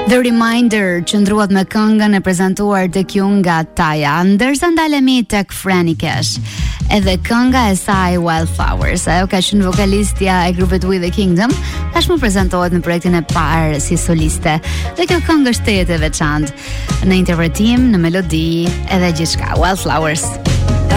The Reminder qëndruat me këngën e prezentuar tek ju nga Taja, ndërsa ndalemi tek Franny Cash. Edhe kënga e saj Wildflowers, ajo ka qenë vokalistja e grupit We The Kingdom, tashmë prezentohet në projektin e parë si soliste. Dhe kjo këngë është tejet e veçantë në interpretim, në melodi, edhe gjithçka. Wildflowers.